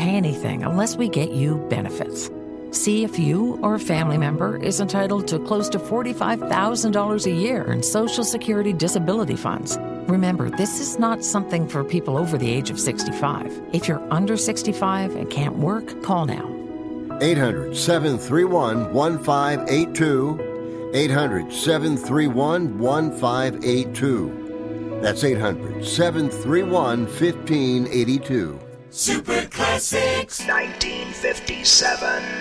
pay anything unless we get you benefits. See if you or a family member is entitled to close to $45,000 a year in Social Security disability funds. Remember, this is not something for people over the age of 65. If you're under 65 and can't work, call now. 800-731-1582. 800-731-1582. That's 800-731-1582. Super Classics 1957.